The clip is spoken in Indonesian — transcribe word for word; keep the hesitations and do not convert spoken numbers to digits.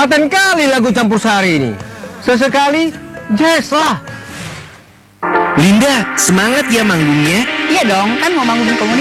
Paten kali lagu campur sari ini. Sesekali jazz lah. Linda, semangat ya manggungnya. Iya dong, kan mau manggung komunitas.